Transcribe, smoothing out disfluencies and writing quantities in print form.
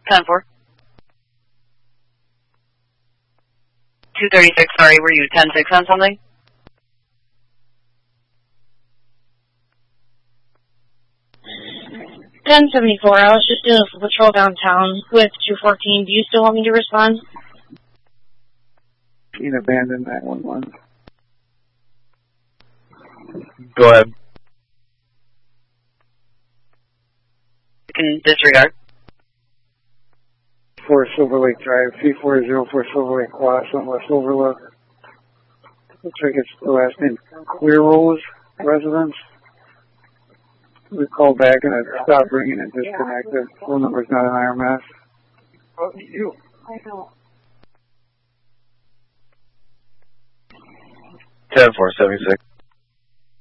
10-4. 236, sorry, were you 10-6 on something? $10.74. I was just doing a patrol downtown with 214. Do you still want me to respond? You abandoned 911. Go ahead. You can disregard. 4 Silver Lake Drive, 3404 Silver Lake Quad, West Overlook. Looks like it's the last name, Clear Rose residence. We called back and it stopped ringing and disconnected. Phone number's not an IRMS. Oh, you. I know. 10-4, 76.